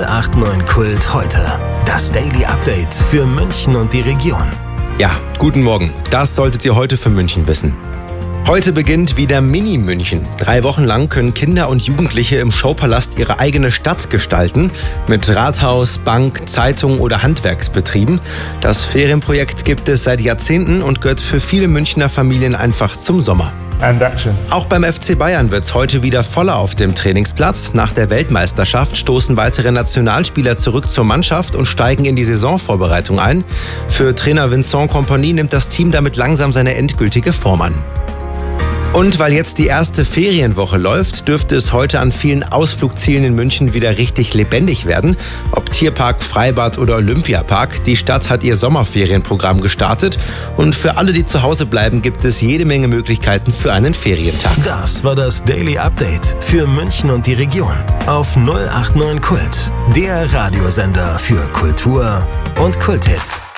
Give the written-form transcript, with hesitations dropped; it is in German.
089 Kult heute. Das Daily Update für München und die Region. Ja, guten Morgen. Das solltet ihr heute für München wissen. Heute beginnt wieder Mini-München. 3 Wochen lang können Kinder und Jugendliche im Showpalast ihre eigene Stadt gestalten. Mit Rathaus, Bank, Zeitung oder Handwerksbetrieben. Das Ferienprojekt gibt es seit Jahrzehnten und gehört für viele Münchner Familien einfach zum Sommer. Auch beim FC Bayern wird es heute wieder voller auf dem Trainingsplatz. Nach der Weltmeisterschaft stoßen weitere Nationalspieler zurück zur Mannschaft und steigen in die Saisonvorbereitung ein. Für Trainer Vincent Kompany nimmt das Team damit langsam seine endgültige Form an. Und weil jetzt die erste Ferienwoche läuft, dürfte es heute an vielen Ausflugszielen in München wieder richtig lebendig werden. Ob Tierpark, Freibad oder Olympiapark, die Stadt hat ihr Sommerferienprogramm gestartet. Und für alle, die zu Hause bleiben, gibt es jede Menge Möglichkeiten für einen Ferientag. Das war das Daily Update für München und die Region auf 089 Kult, der Radiosender für Kultur und Kulthits.